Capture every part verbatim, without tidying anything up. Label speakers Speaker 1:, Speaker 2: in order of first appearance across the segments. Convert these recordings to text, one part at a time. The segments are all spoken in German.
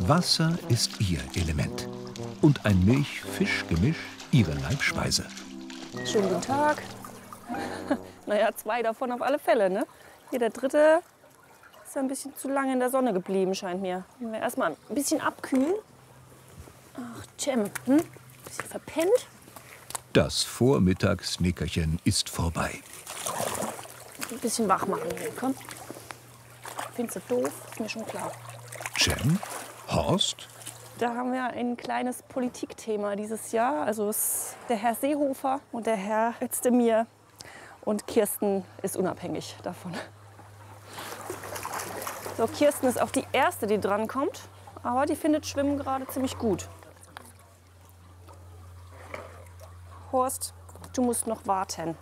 Speaker 1: Wasser ist ihr Element und ein Milch-Fisch-Gemisch ihre Leibspeise.
Speaker 2: Schönen guten Tag. Naja, zwei davon auf alle Fälle, ne? Hier der dritte ist ein bisschen zu lange in der Sonne geblieben, scheint mir. Wenn wir erstmal ein bisschen abkühlen. Ach, Cem, hm? Bisschen verpennt.
Speaker 1: Das Vormittagsnickerchen ist vorbei.
Speaker 2: Ein bisschen wach machen hier, komm. Findest du doof? Ist mir schon klar.
Speaker 1: Cem? Horst?
Speaker 2: Da haben wir ein kleines Politikthema dieses Jahr. Also es der Herr Seehofer und der Herr Özdemir. Und Kirsten ist unabhängig davon. So, Kirsten ist auch die Erste, die drankommt. Aber die findet Schwimmen gerade ziemlich gut. Horst, du musst noch warten.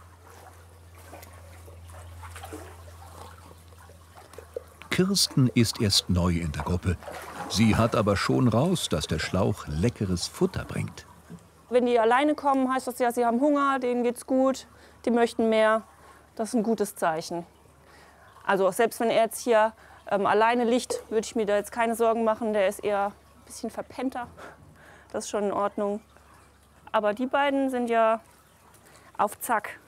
Speaker 1: Kirsten ist erst neu in der Gruppe. Sie hat aber schon raus, dass der Schlauch leckeres Futter bringt.
Speaker 2: Wenn die alleine kommen, heißt das ja, sie haben Hunger, denen geht's gut, die möchten mehr. Das ist ein gutes Zeichen. Also selbst wenn er jetzt hier ähm, alleine liegt, würde ich mir da jetzt keine Sorgen machen. Der ist eher ein bisschen verpennter. Das ist schon in Ordnung. Aber die beiden sind ja auf Zack.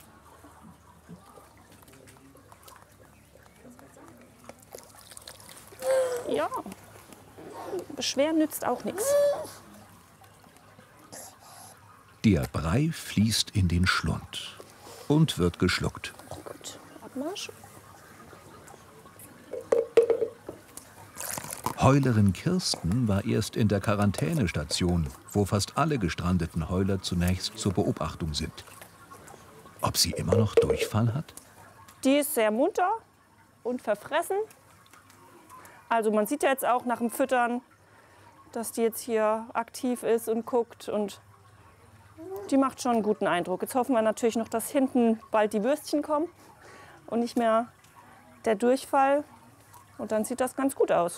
Speaker 2: Ja, Beschweren nützt auch nichts.
Speaker 1: Der Brei fließt in den Schlund und wird geschluckt.
Speaker 2: Gut, Abmarsch.
Speaker 1: Heulerin Kirsten war erst in der Quarantänestation, wo fast alle gestrandeten Heuler zunächst zur Beobachtung sind. Ob sie immer noch Durchfall hat?
Speaker 2: Die ist sehr munter und verfressen. Also man sieht ja jetzt auch nach dem Füttern, dass die jetzt hier aktiv ist und guckt. Und die macht schon einen guten Eindruck. Jetzt hoffen wir natürlich noch, dass hinten bald die Würstchen kommen und nicht mehr der Durchfall. Und dann sieht das ganz gut aus.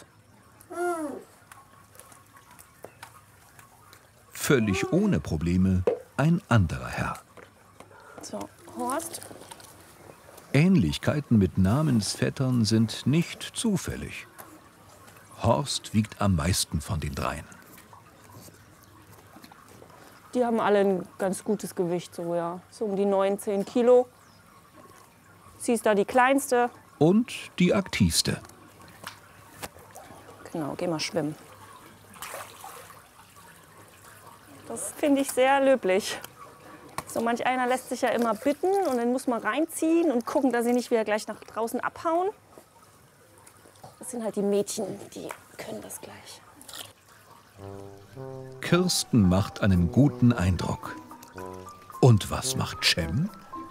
Speaker 1: Völlig ohne Probleme ein anderer Herr.
Speaker 2: So, Horst.
Speaker 1: Ähnlichkeiten mit Namensvettern sind nicht zufällig. Horst wiegt am meisten von den dreien.
Speaker 2: Die haben alle ein ganz gutes Gewicht, so, ja. So um die neunzehn Kilo. Sie ist da die kleinste.
Speaker 1: Und die aktivste.
Speaker 2: Genau, geh mal schwimmen. Das finde ich sehr löblich. So manch einer lässt sich ja immer bitten und dann muss man reinziehen und gucken, dass sie nicht wieder gleich nach draußen abhauen. Das sind halt die Mädchen, die können das gleich.
Speaker 1: Kirsten macht einen guten Eindruck. Und was macht Cem?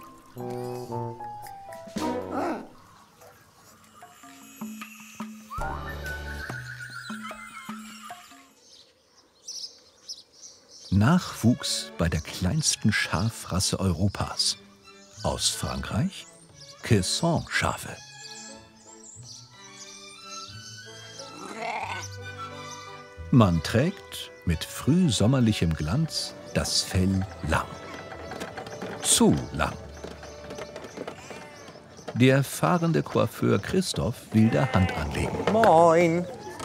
Speaker 1: Nachwuchs bei der kleinsten Schafrasse Europas. Aus Frankreich Caisson-Schafe. Man trägt mit frühsommerlichem Glanz das Fell lang. Zu lang. Der fahrende Coiffeur Christoph will da Hand anlegen.
Speaker 3: Moin.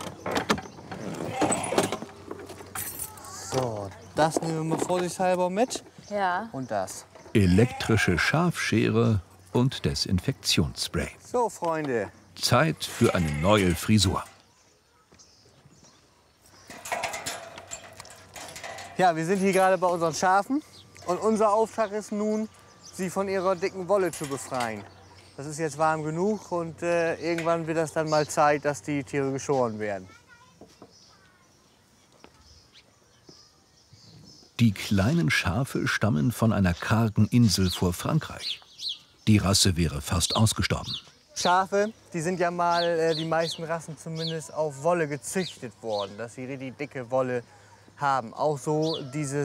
Speaker 3: So, das nehmen wir mal vorsichtshalber mit.
Speaker 4: Ja.
Speaker 3: Und das.
Speaker 1: Elektrische Schafschere und Desinfektionsspray.
Speaker 3: So, Freunde.
Speaker 1: Zeit für eine neue Frisur.
Speaker 3: Ja, wir sind hier gerade bei unseren Schafen. Und unser Auftrag ist nun, sie von ihrer dicken Wolle zu befreien. Das ist jetzt warm genug und äh, irgendwann wird das dann mal Zeit, dass die Tiere geschoren werden.
Speaker 1: Die kleinen Schafe stammen von einer kargen Insel vor Frankreich. Die Rasse wäre fast ausgestorben.
Speaker 3: Schafe, die sind ja mal, äh, die meisten Rassen zumindest, auf Wolle gezüchtet worden, dass sie richtig dicke Wolle haben. Auch so diese